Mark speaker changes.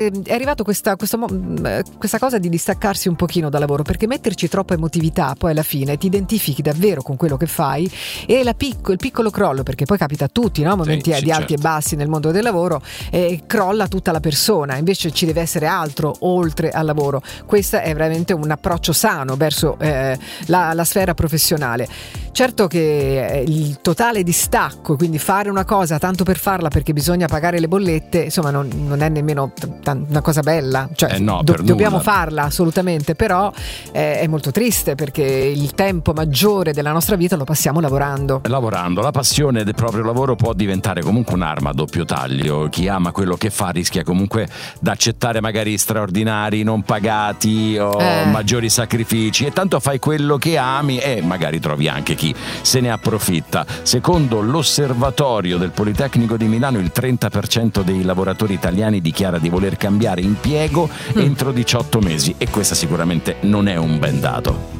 Speaker 1: è arrivato questa cosa di distaccarsi un pochino dal lavoro, perché metterci troppa emotività poi alla fine ti identifichi davvero con quello che fai, e il piccolo crollo, perché poi capita a tutti, no? Momenti di alti e bassi nel mondo del lavoro, crolla tutta la persona. Invece ci deve essere altro oltre al lavoro. Questo è veramente un approccio sano verso la sfera professionale. Certo che il totale distacco, quindi fare una cosa tanto per farla perché bisogna pagare le bollette, insomma non è nemmeno una cosa bella, cioè dobbiamo farla assolutamente, però è molto triste, perché il tempo maggiore della nostra vita lo passiamo lavorando.
Speaker 2: La passione del proprio lavoro può diventare comunque un'arma a doppio taglio. Chi ama quello che fa rischia comunque di accettare magari straordinari non pagati o maggiori sacrifici, e tanto fai quello che ami e magari trovi anche chi se ne approfitta. Secondo l'osservatorio del Politecnico di Milano, il 30% dei lavoratori italiani dichiara di voler cambiare impiego entro 18 mesi, e questa sicuramente non è un ben dato.